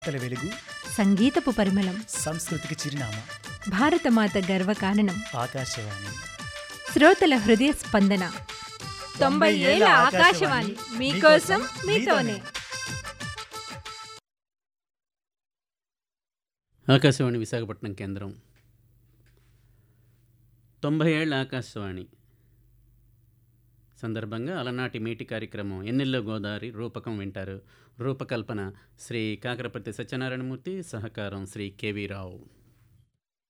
తల వెలుగు, సంగీతపు పరిమళం, సంస్కృతికి చిరునామా, భారతమాత గర్వకారణం, ఆకాశవాణి. శ్రోతల హృదయ స్పందన. 90 ఏళ్ల ఆకాశవాణి మీకోసం మీతోనే. ఆకాశవాణి విశాఖపట్నం కేంద్రం. 90 ఏళ్ల ఆకాశవాణి సందర్భంగా అలనాటి మేటి కార్యక్రమం ఎన్నెల్లో గోదావరి రూపకం వింటారు. రూపకల్పన శ్రీ కాకరపర్తి సత్యనారాయణమూర్తి, సహకారం శ్రీ కెవి రావు.